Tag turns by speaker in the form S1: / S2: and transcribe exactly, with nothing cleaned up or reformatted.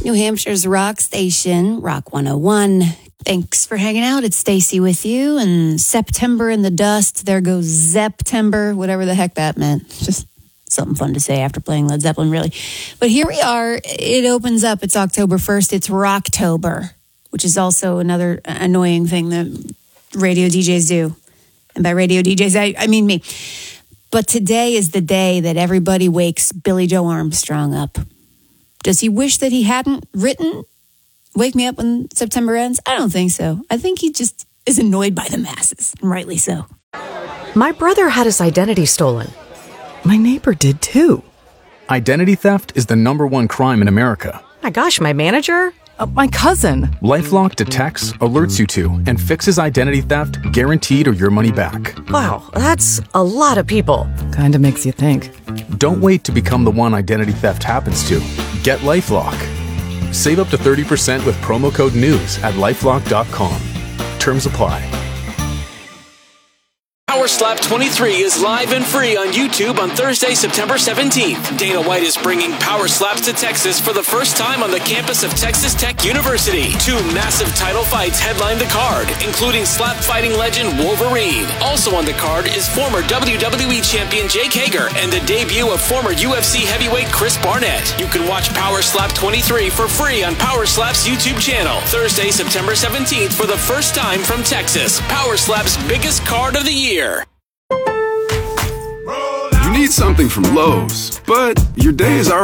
S1: New Hampshire's rock station, Rock one oh one. Thanks for hanging out. It's Stacy with you. And September in the dust. There goes September, whatever the heck that meant. Just something fun to say after playing Led Zeppelin, really. But here we are. It opens up. It's October first. It's Rocktober, which is also another annoying thing that radio D Js do. And by radio D Js, I, I mean me. But today is the day that everybody wakes Billy Joe Armstrong up. Does he wish that he hadn't written Wake Me Up When September Ends? I don't think so. I think he just is annoyed by the masses, and rightly so.
S2: My brother had his identity stolen. My neighbor did too.
S3: Identity theft is the number one crime in America.
S2: My gosh, my manager?
S4: Uh, my cousin.
S3: LifeLock detects, alerts you to, and fixes identity theft guaranteed or your money back.
S2: Wow, that's a lot of people.
S4: Kinda makes you think.
S3: Don't wait to become the one identity theft happens to. Get LifeLock. Save up to thirty percent with promo code NEWS at lifelock dot com. Terms apply.
S5: Power Slap twenty-three is live and free on YouTube on Thursday, September seventeenth. Dana White is bringing Power Slaps to Texas for the first time on the campus of Texas Tech University. Two massive title fights headline the card, including slap fighting legend Wolverine. Also on the card is former W W E champion Jake Hager and the debut of former U F C heavyweight Chris Barnett. You can watch Power Slap twenty-three for free on Power Slap's YouTube channel. Thursday, September seventeenth for the first time from Texas. Power Slap's biggest card of the year.
S6: You need something from Lowe's, but your day is already